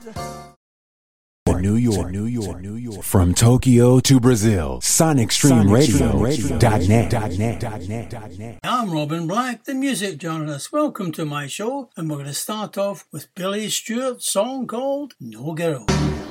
New York. From Tokyo to Brazil, SonicStreamRadio.net. I'm Robin Black, the music journalist. Welcome to my show, and we're going to start off with Billy Stewart's song called No Girl.